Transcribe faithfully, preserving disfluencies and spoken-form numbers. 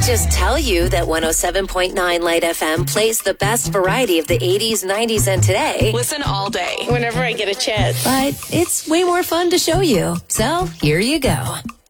can't just tell you that one oh seven point nine Light F M plays the best variety of the eighties, nineties, and today. Listen all day. Whenever I get a chance. But it's way more fun to show you. So here you go.